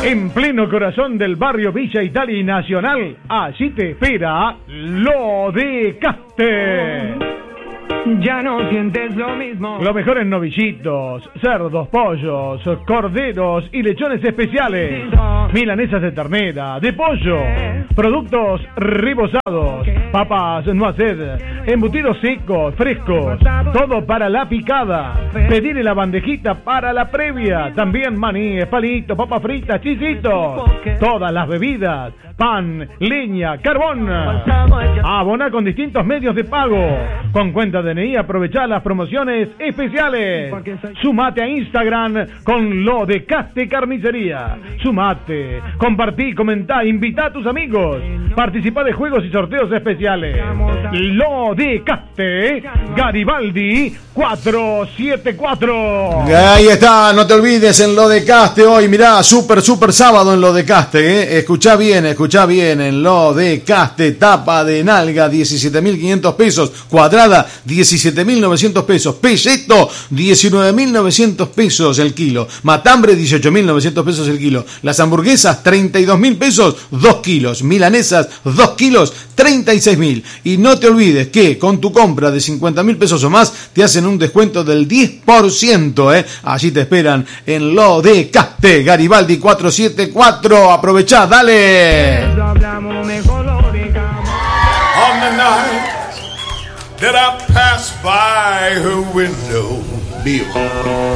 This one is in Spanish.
En pleno corazón del barrio Villa Italia y Nacional, allí te espera Lo de Caste. Ya no sientes lo mismo. Los mejores novillitos, cerdos, pollos, corderos y lechones especiales. Milanesas de ternera, de pollo, productos rebozados, papas noisette, embutidos secos, frescos, todo para la picada. Pedir la bandejita para la previa. También maní, palitos, papas fritas, chisitos. Todas las bebidas, pan, leña, carbón. Abona con distintos medios de pago. Con cuenta DNI aprovechá las promociones especiales. Sumate a Instagram con Lo de Caste Carnicería. Sumate, compartí, comentá, invitá a tus amigos. Participá de juegos y sorteos especiales. Lo de Caste, Garibaldi 474. Ahí está, no te olvides en Lo de Caste hoy. Mirá, super sábado en Lo de Caste, Escuchá bien, en Lo de Caste. Tapa de nalga, 17.500 pesos. Cuadrada, 17.900 pesos. Pelleto, 19.900 pesos el kilo. Matambre, 18.900 pesos el kilo. Las hamburguesas, 32.000 pesos, 2 kilos. Milanesas, 2 kilos, 36.000. Y no te olvides que con tu compra de 50.000 pesos o más, te hacen un descuento del 10%, Allí te esperan en Lo de Caste, Garibaldi 474. Aprovechá, dale. On the night that I passed by her window,